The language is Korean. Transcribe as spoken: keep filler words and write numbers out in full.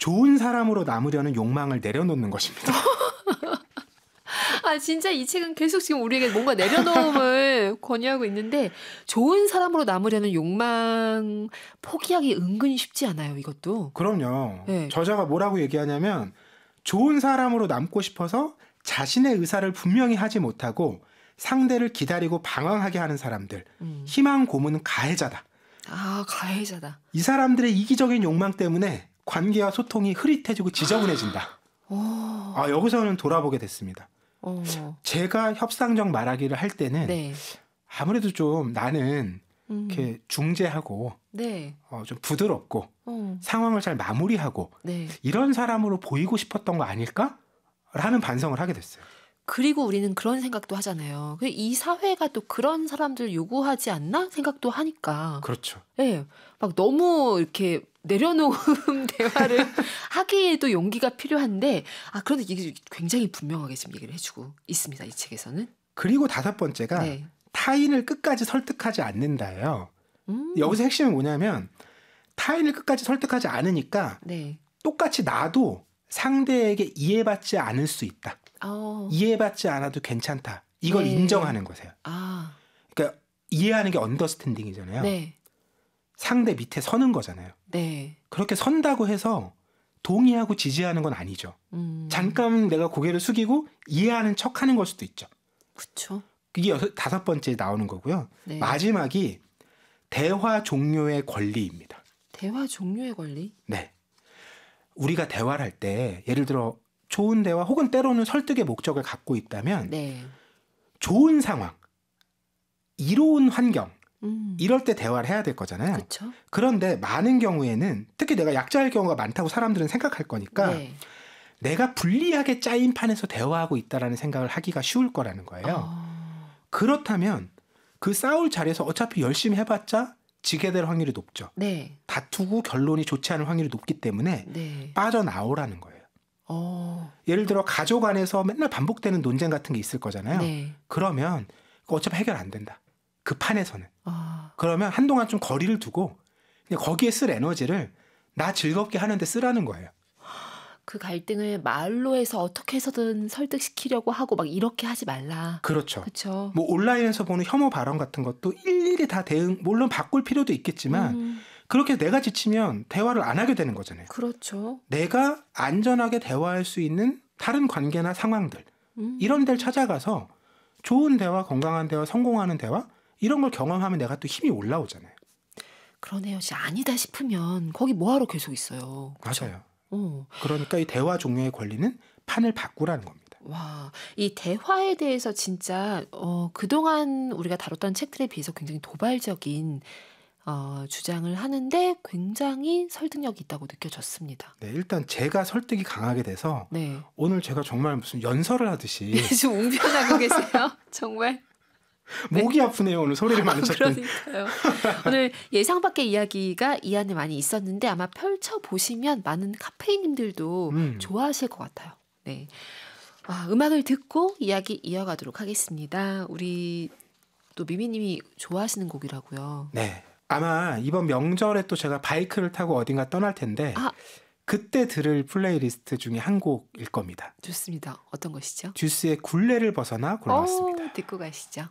좋은 사람으로 남으려는 욕망을 내려놓는 것입니다. 아 진짜 이 책은 계속 지금 우리에게 뭔가 내려놓음을 권유하고 있는데 좋은 사람으로 남으려는 욕망 포기하기 은근히 쉽지 않아요. 이것도. 그럼요. 네. 저자가 뭐라고 얘기하냐면 좋은 사람으로 남고 싶어서 자신의 의사를 분명히 하지 못하고 상대를 기다리고 방황하게 하는 사람들. 음. 희망 고문은 가해자다. 아 가해자다. 이 사람들의 이기적인 욕망 때문에 관계와 소통이 흐릿해지고 지저분해진다. 오. 아, 여기서는 돌아보게 됐습니다. 어. 제가 협상적 말하기를 할 때는 네. 아무래도 좀 나는 음. 이렇게 중재하고 네. 어, 좀 부드럽고 어. 상황을 잘 마무리하고 네. 이런 사람으로 보이고 싶었던 거 아닐까? 라는 반성을 하게 됐어요. 그리고 우리는 그런 생각도 하잖아요. 이 사회가 또 그런 사람들 요구하지 않나 생각도 하니까. 그렇죠. 네, 막 너무 이렇게 내려놓은 대화를 하기에도 용기가 필요한데, 아 그런데 이게 굉장히 분명하게 지금 얘기를 해주고 있습니다. 이 책에서는. 그리고 다섯 번째가 네. 타인을 끝까지 설득하지 않는다예요. 음. 여기서 핵심은 뭐냐면 타인을 끝까지 설득하지 않으니까 네. 똑같이 나도 상대에게 이해받지 않을 수 있다. 어. 이해받지 않아도 괜찮다. 이걸 네. 인정하는 거세요. 아. 그러니까 이해하는 게 언더스탠딩이잖아요. 네. 상대 밑에 서는 거잖아요. 네. 그렇게 선다고 해서 동의하고 지지하는 건 아니죠. 음. 잠깐 내가 고개를 숙이고 이해하는 척하는 걸 수도 있죠. 그렇죠. 이게 여섯, 다섯 번째 나오는 거고요. 네. 마지막이 대화 종료의 권리입니다. 대화 종료의 권리? 네. 우리가 대화를 할 때 예를 들어 좋은 대화 혹은 때로는 설득의 목적을 갖고 있다면 네. 좋은 상황, 이로운 환경 음. 이럴 때 대화를 해야 될 거잖아요. 그렇죠. 그런데 많은 경우에는 특히 내가 약자일 경우가 많다고 사람들은 생각할 거니까 네. 내가 불리하게 짜인 판에서 대화하고 있다라는 생각을 하기가 쉬울 거라는 거예요. 아. 그렇다면 그 싸울 자리에서 어차피 열심히 해봤자 지게 될 확률이 높죠. 네. 다투고 결론이 좋지 않을 확률이 높기 때문에 네. 빠져나오라는 거예요. 어. 예를 들어 가족 안에서 맨날 반복되는 논쟁 같은 게 있을 거잖아요. 네. 그러면 어차피 해결 안 된다. 그 판에서는. 아. 그러면 한동안 좀 거리를 두고 그냥 거기에 쓸 에너지를 나 즐겁게 하는데 쓰라는 거예요. 그 갈등을 말로 해서 어떻게 해서든 설득시키려고 하고 막 이렇게 하지 말라. 그렇죠. 그렇죠. 뭐 온라인에서 보는 혐오 발언 같은 것도 일일이 다 대응, 물론 바꿀 필요도 있겠지만 음. 그렇게 내가 지치면 대화를 안 하게 되는 거잖아요. 그렇죠. 내가 안전하게 대화할 수 있는 다른 관계나 상황들 음. 이런 데를 찾아가서 좋은 대화, 건강한 대화, 성공하는 대화 이런 걸 경험하면 내가 또 힘이 올라오잖아요. 그러네요. 진짜 아니다 싶으면 거기 뭐하러 계속 있어요. 그쵸? 맞아요. 어. 그러니까 이 대화 종료의 권리는 판을 바꾸라는 겁니다. 와, 이 대화에 대해서 진짜 어, 그동안 우리가 다뤘던 책들에 비해서 굉장히 도발적인 어, 주장을 하는데 굉장히 설득력이 있다고 느껴졌습니다. 네, 일단 제가 설득이 강하게 돼서 네. 오늘 제가 정말 무슨 연설을 하듯이 좀 웅변하고 계세요. 정말. 목이 아프네요. 오늘 소리를 많이 쳤더니. 그러니까요. 오늘 예상 밖의 이야기가 이 안에 많이 있었는데 아마 펼쳐보시면 많은 카페인님들도 음. 좋아하실 것 같아요. 네. 아, 음악을 듣고 이야기 이어가도록 하겠습니다. 우리 또 미미님이 좋아하시는 곡이라고요. 네. 아마 이번 명절에 또 제가 바이크를 타고 어딘가 떠날 텐데 아, 그때 들을 플레이리스트 중에 한 곡일 겁니다. 좋습니다. 어떤 것이죠? 듀스의 굴레를 벗어나 골라왔습니다. 오, 듣고 가시죠.